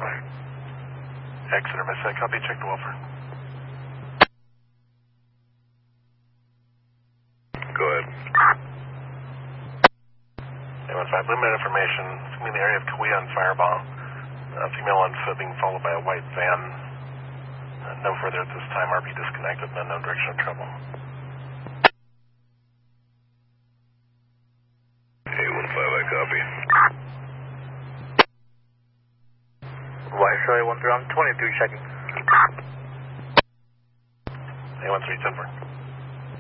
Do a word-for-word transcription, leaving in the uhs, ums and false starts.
Exeter, Miss I copy, check the welfare. Go ahead. eight one five, limited information. It's going to be in the area of Kauai on Fireball. Uh, female on foot being followed by a white van. Uh, no further at this time. R P disconnected and no direction of trouble. eight one five, I copy. White Charlie one three, I'm twenty-three checking. eight one three, ten four.